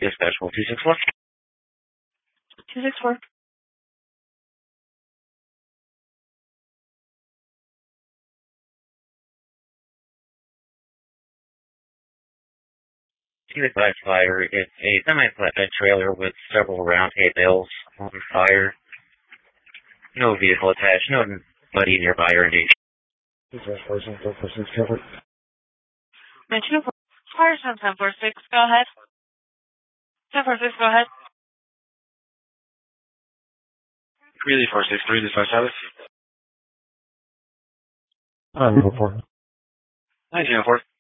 Dispatch 264. 264. By fire, it's a semi-flatbed trailer with several round hay bales on fire. No vehicle attached, nobody nearby or engaged. Dispatch 446 covered. Mention of fire on 1046, go ahead. 1046, go ahead. Greeley 463, dispatch service. 904. 1904.